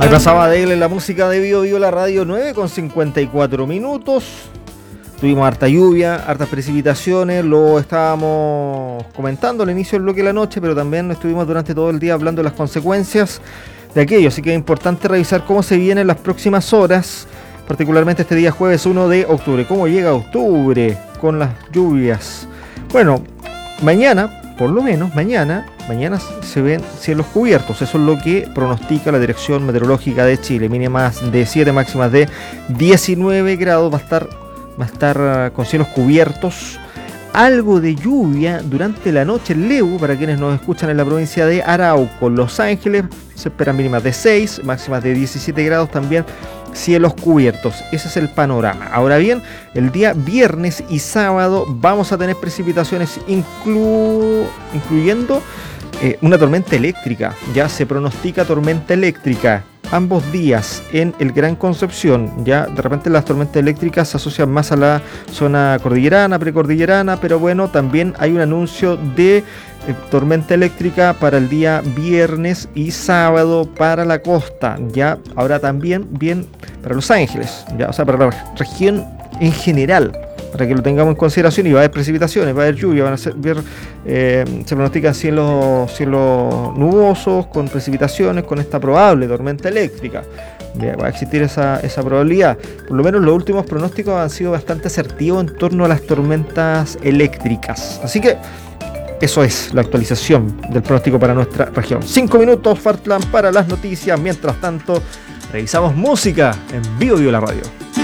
Ahí pasaba de él en la música de Bio Bio, la radio 9 con 54 minutos. Tuvimos harta lluvia, hartas precipitaciones, lo estábamos comentando al inicio del bloque de la noche, pero también estuvimos durante todo el día hablando de las consecuencias de aquello, así que es importante revisar cómo se vienen las próximas horas, particularmente este día jueves 1 de octubre. ¿Cómo llega octubre con las lluvias? Bueno, mañana, por lo menos mañana se ven cielos cubiertos. Eso es lo que pronostica la Dirección Meteorológica de Chile. Mínimas de 7, máximas de 19 grados. Va a estar con cielos cubiertos. Algo de lluvia durante la noche en Leu, para quienes nos escuchan en la provincia de Arauco. Los Ángeles se esperan mínimas de 6, máximas de 17 grados también. Cielos cubiertos, ese es el panorama. Ahora bien, el día viernes y sábado vamos a tener precipitaciones incluyendo una tormenta eléctrica. Ya se pronostica tormenta eléctrica ambos días en el Gran Concepción. Ya de repente las tormentas eléctricas se asocian más a la zona cordillerana, precordillerana, pero bueno, también hay un anuncio de tormenta eléctrica para el día viernes y sábado para la costa. Ya ahora también bien para Los Ángeles, ya, o sea, para la región en general, para que lo tengamos en consideración. Y va a haber precipitaciones, va a haber lluvia, se pronostican cielos nubosos con precipitaciones, con esta probable tormenta eléctrica. Va a existir esa probabilidad. Por lo menos los últimos pronósticos han sido bastante asertivos en torno a las tormentas eléctricas. Así que eso es la actualización del pronóstico para nuestra región. 5 minutos faltan para las noticias. Mientras tanto, revisamos música en Bio Bio la radio.